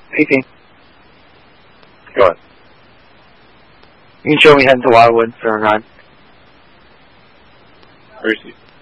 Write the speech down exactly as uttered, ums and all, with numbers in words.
eighteen. Go ahead. You can show me heading to Wildwood for a ride. Receive.